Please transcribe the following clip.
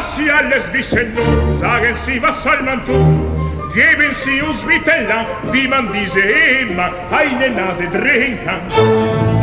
Was Sie alles wissen nun, sagen Sie, was soll man tun? Geben Sie uns bitte lang, wie man diese Emma eine Nase drehen kann.